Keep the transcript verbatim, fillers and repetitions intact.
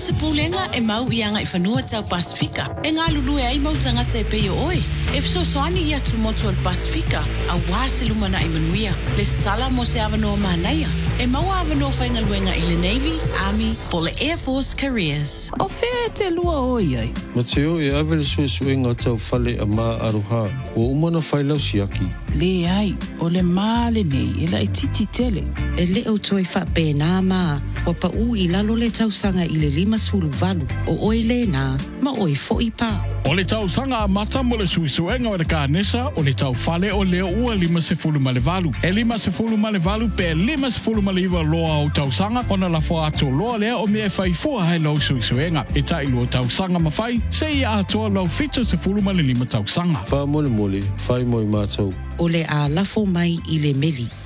se pulenga e mau ianga i whanua tau Pasifika. E ngā lulu e ai mau tangata e peo oe. E fiso soani ia tu motu al Pasifika, a wāse lumana i manuia. Le stala mo se avanoa mahanaia. E mau avanoa whainga luenga i le Navy, Army, po le Air Force Careers. O whea te lua oi ai. Mateo e avele sue sue ngā tau whale a mā aroha. O umana whailau siaki. Le ai, o le māle nei, e la i titi tele. E le au toi wha pēnā mā, wa pa u i lalo le tausanga i le lima sulu valu. O oi le nā, ma oi fo i pā. O le tau sanga a mata mo le suisuenga o le kānesa o le tau whale o leo ua lima se fulu ma le valu. E lima se fulu ma le valu pe lima se fulu ma le iwa loa o tau sanga o na la fo ato loa lea o mea whai fua hai lau suisuenga. E tai lua tau sanga ma whai, se ia atoa lau fito se fulu ma le lima tau sanga. Wha mole mole, whai moi mātou. O le a lafo mai i le meli.